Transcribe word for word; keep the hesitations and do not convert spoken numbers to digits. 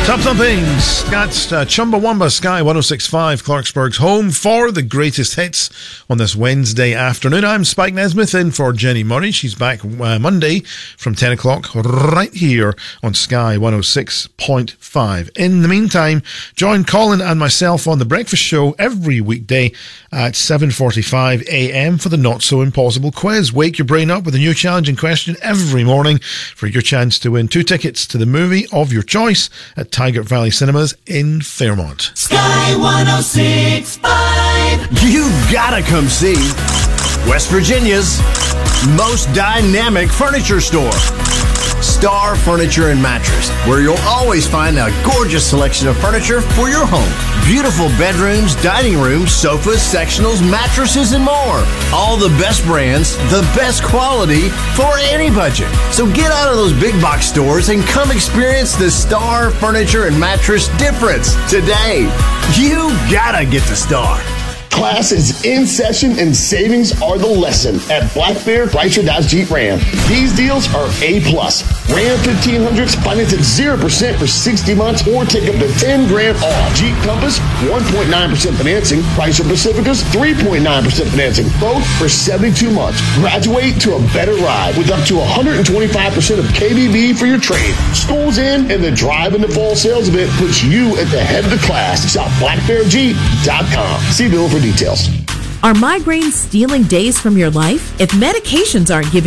Top thumpings. That's uh, Chumbawamba Sky one oh six point five, Clarksburg's home for the greatest hits on this Wednesday afternoon. I'm Spike Nesmith in for Jenny Murray. She's back uh, Monday from ten o'clock right here on Sky one oh six point five. In the meantime, join Colin and myself on The Breakfast Show every weekday at seven forty-five a.m. for the Not So Impossible quiz. Wake your brain up with a new challenging question every morning for your chance to win two tickets to the movie of your choice at Tigert Valley Cinemas in Fairmont. Sky one oh six point five. You gotta come see West Virginia's most dynamic furniture store, Star Furniture and Mattress, where you'll always find a gorgeous selection of furniture for your home. Beautiful bedrooms, dining rooms, sofas, sectionals, mattresses, and more. All the best brands, the best quality for any budget. So get out of those big box stores and come experience the Star Furniture and Mattress difference today. You gotta get the Star. Class is in session and savings are the lesson at Black Bear Chrysler Dodge Jeep Ram. These deals are A plus. Ram fifteen hundreds finance at zero percent for sixty months or take up to ten grand off. Jeep Compass, one point nine percent financing. Chrysler Pacificas, three point nine percent financing. Both for seventy-two months. Graduate to a better ride with up to one hundred twenty-five percent of K B B for your trade. School's in and the Drive in the Fall sales event puts you at the head of the class. Shop black bear jeep dot com. See bill for details. Are migraines stealing days from your life? If medications aren't giving